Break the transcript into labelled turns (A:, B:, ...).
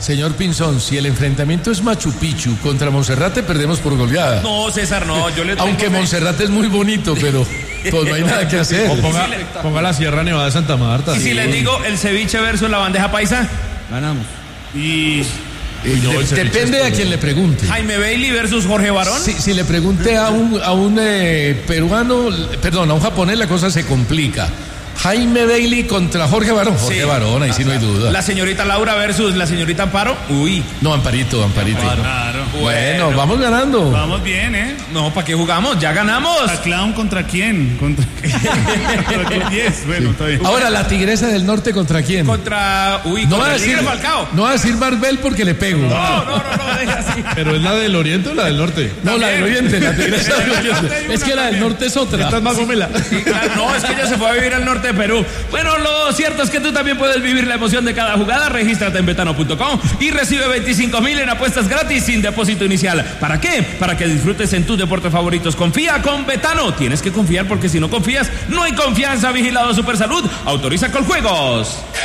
A: Señor Pinzón, si el enfrentamiento es Machu Picchu contra Monserrate, perdemos por goleada.
B: No, César, no, yo le tengo
A: Aunque Monserrate es muy bonito, pero pues no hay nada que hacer.
C: O ponga la Sierra Nevada de Santa Marta.
B: Y si les digo el ceviche versus la bandeja paisa,
D: Ganamos.
A: Depende a quien le pregunte.
B: Jaime Bailey versus Jorge Barón.
A: Si le pregunte a un peruano, perdón, a un japonés, la cosa se complica. Jaime Bailey contra Jorge Barón. Jorge Barón, ahí sí no hay duda.
B: La señorita Laura versus la señorita Amparo. Uy.
A: No, Amparito.
E: Claro.
A: Bueno, vamos ganando.
E: Vamos bien, ¿eh?
B: No, ¿para qué jugamos? Ya ganamos.
E: ¿A Clown contra quién? Contra 10. Bueno, está bien.
A: Ahora, la Tigresa del Norte contra quién.
B: Contra el Tigre Falcao.
A: No va a decir Marvel porque le pego.
B: No, deja así.
C: ¿Pero es la del Oriente o la del Norte?
A: No, la del Oriente, la Tigresa del Oriente. Es que la del Norte es otra.
C: Esta es más gomela.
B: Sí, claro, no, es que ella se fue a vivir al norte de Perú. Bueno, lo cierto es que tú también puedes vivir la emoción de cada jugada. Regístrate en betano.com y recibe 25,000 en apuestas gratis sin depósito inicial. ¿Para qué? Para que disfrutes en tus deportes favoritos. Confía con Betano. Tienes que confiar porque si no confías, no hay confianza. Vigilado Supersalud. Autoriza Coljuegos.